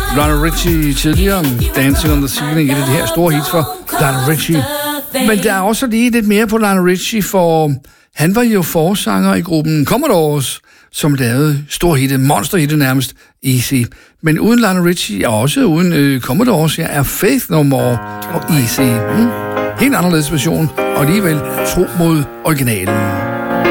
Lionel Richie tidligere, Dancing on the Ceiling, et af de her store hits for Lionel Richie. Men der er også lige lidt mere på Lionel Richie, for han var jo forsanger i gruppen Commodores, som lavede storhittet, monsterhittet nærmest, Easy. Men uden Lionel Richie, og også uden Commodores, er Faith No More og Easy. Helt anderledes version, og alligevel tro mod originalen.